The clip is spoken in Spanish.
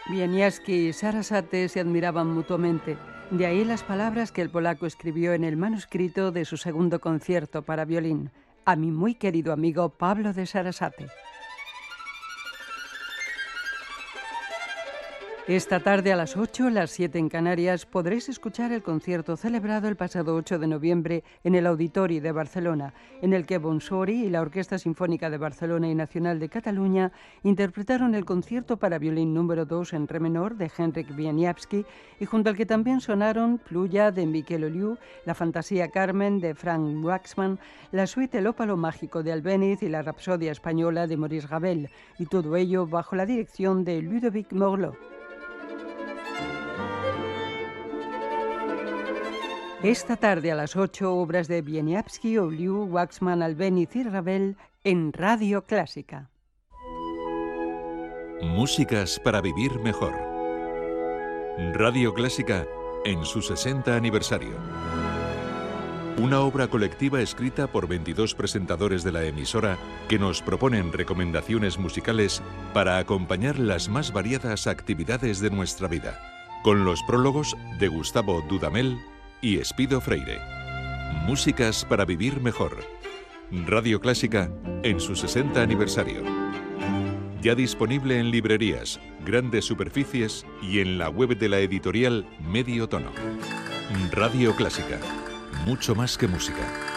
Wieniawski y Sarasate se admiraban mutuamente. De ahí las palabras que el polaco escribió en el manuscrito de su segundo concierto para violín, a mi muy querido amigo Pablo de Sarasate. Esta tarde a las 8, las 7 en Canarias, podréis escuchar el concierto celebrado el pasado 8 de noviembre en el Auditori de Barcelona, en el que Bonsori y la Orquesta Sinfónica de Barcelona y Nacional de Cataluña interpretaron el concierto para violín número 2 en re menor de Henryk Wieniawski, y junto al que también sonaron Pluja de Miquel Oliu, la Fantasía Carmen de Frank Waxman, la suite El ópalo mágico de Albéniz y la Rapsodia española de Maurice Ravel, y todo ello bajo la dirección de Ludovic Morlot. Esta tarde a las 8, obras de Wieniawski, Oliu, Waxman, Albéniz y Ravel en Radio Clásica. Músicas para vivir mejor. Radio Clásica en su 60 aniversario. Una obra colectiva escrita por 22 presentadores de la emisora que nos proponen recomendaciones musicales para acompañar las más variadas actividades de nuestra vida, con los prólogos de Gustavo Dudamel y Espido Freire. Músicas para vivir mejor. Radio Clásica en su 60 aniversario. Ya disponible en librerías, grandes superficies y en la web de la editorial Medio Tono. Radio Clásica. Mucho más que música.